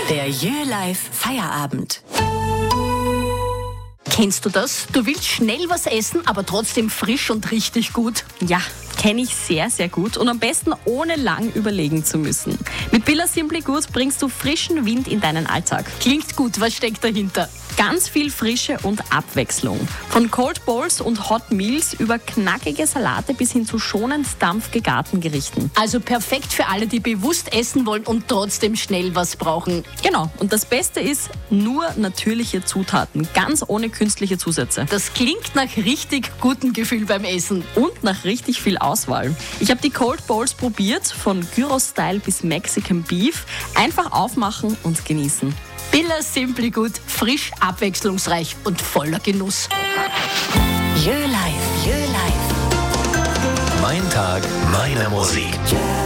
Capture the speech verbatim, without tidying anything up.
Der Jö-Life Feierabend. Kennst du das? Du willst schnell was essen, aber trotzdem frisch und richtig gut. Ja, kenne ich sehr, sehr gut und am besten ohne lang überlegen zu müssen. Mit Billa Simply Good bringst du frischen Wind in deinen Alltag. Klingt gut, was steckt dahinter? Ganz viel Frische und Abwechslung. Von Cold Bowls und Hot Meals über knackige Salate bis hin zu schonend dampfgegarten Gerichten. Also perfekt für alle, die bewusst essen wollen und trotzdem schnell was brauchen. Genau, und das Beste ist, nur natürliche Zutaten, ganz ohne künstliche Zusätze. Das klingt nach richtig gutem Gefühl beim Essen. Und nach richtig viel Auswahl. Ich habe die Cold Bowls probiert, von Gyros-Style bis Mexican Beef. Einfach aufmachen und genießen. Billa Simply Good, frisch, abwechslungsreich und voller Genuss. Jö-Life, Jö-Life. Mein Tag, meine Musik.